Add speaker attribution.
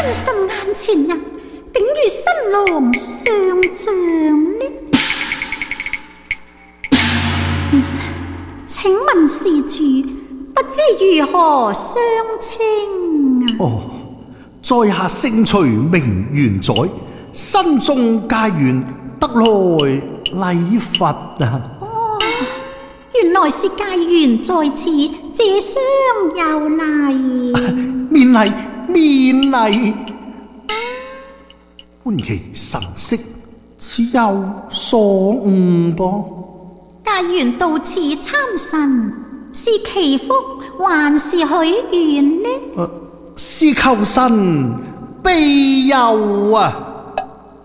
Speaker 1: 真心眼前人，竟與新郎相像呢？請問施主，不知如何相稱啊？
Speaker 2: 哦，在下姓徐名元宰，身中佳緣，得來禮佛啊！
Speaker 1: 哦，原來是佳緣在此，借相有禮。
Speaker 2: 免禮免禮，觀其神色，似有所悟噃。
Speaker 1: 佳緣到此參神，是祈福還是許願呢？
Speaker 2: 是求神庇佑啊！